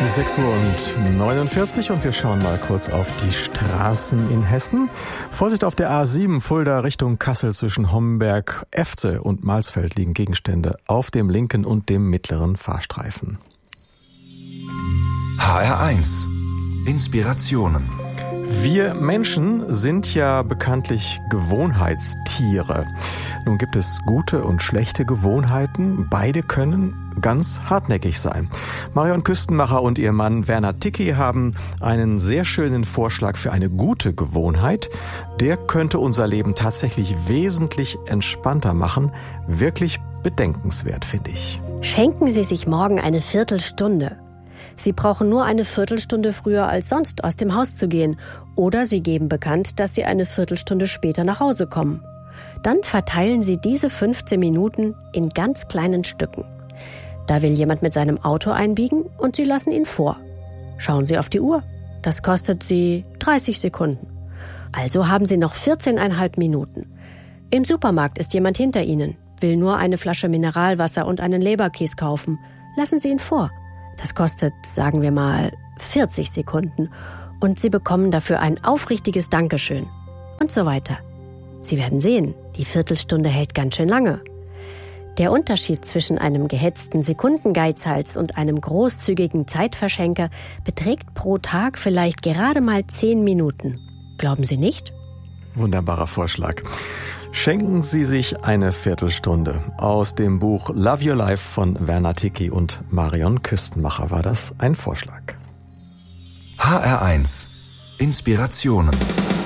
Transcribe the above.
6:49 Uhr und wir schauen mal kurz auf die Straßen in Hessen. Vorsicht auf der A7 Fulda Richtung Kassel zwischen Homberg, Efze und Malsfeld liegen Gegenstände auf dem linken und dem mittleren Fahrstreifen. HR1 Inspirationen. Wir Menschen sind ja bekanntlich Gewohnheitstiere. Nun gibt es gute und schlechte Gewohnheiten. Beide können ganz hartnäckig sein. Marion Küstenmacher und ihr Mann Werner Ticki haben einen sehr schönen Vorschlag für eine gute Gewohnheit. Der könnte unser Leben tatsächlich wesentlich entspannter machen. Wirklich bedenkenswert, finde ich. Schenken Sie sich morgen eine Viertelstunde. Sie brauchen nur eine Viertelstunde früher als sonst aus dem Haus zu gehen. Oder Sie geben bekannt, dass Sie eine Viertelstunde später nach Hause kommen. Dann verteilen Sie diese 15 Minuten in ganz kleinen Stücken. Da will jemand mit seinem Auto einbiegen und Sie lassen ihn vor. Schauen Sie auf die Uhr. Das kostet Sie 30 Sekunden. Also haben Sie noch 14,5 Minuten. Im Supermarkt ist jemand hinter Ihnen, will nur eine Flasche Mineralwasser und einen Leberkäse kaufen. Lassen Sie ihn vor. Das kostet, sagen wir mal, 40 Sekunden. Und Sie bekommen dafür ein aufrichtiges Dankeschön. Und so weiter. Sie werden sehen, die Viertelstunde hält ganz schön lange. Der Unterschied zwischen einem gehetzten Sekundengeizhals und einem großzügigen Zeitverschenker beträgt pro Tag vielleicht gerade mal 10 Minuten. Glauben Sie nicht? Wunderbarer Vorschlag. Schenken Sie sich eine Viertelstunde. Aus dem Buch Love Your Life von Werner Ticki und Marion Küstenmacher war das ein Vorschlag. HR1 Inspirationen.